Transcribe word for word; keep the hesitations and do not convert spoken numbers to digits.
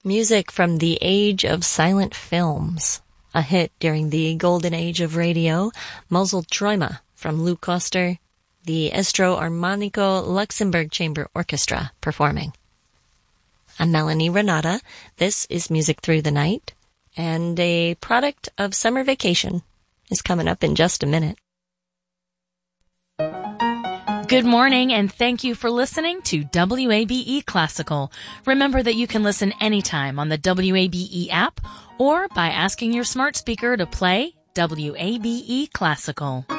Music from the age of silent films. A hit during the golden age of radio, Muzzled Träume from Lou Koster, the Estro Armonico Luxembourg Chamber Orchestra performing. I'm Melanie Renata. This is Music Through the Night, and a product of summer vacation is coming up in just a minute. Good morning, and thank you for listening to W A B E Classical. Remember that you can listen anytime on the W A B E app or by asking your smart speaker to play W A B E Classical.